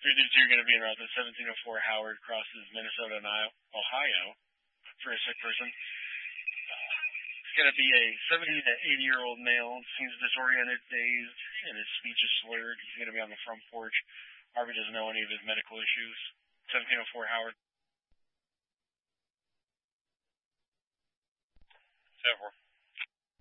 332, you're going to be in route. The 1704 Howard crosses Minnesota and Ohio for a sick person. It's going to be a 70 to 80-year-old male. Seems disoriented, dazed, and his speech is slurred. He's going to be on the front porch. Harvey doesn't know any of his medical issues. 1704 Howard. 7-4.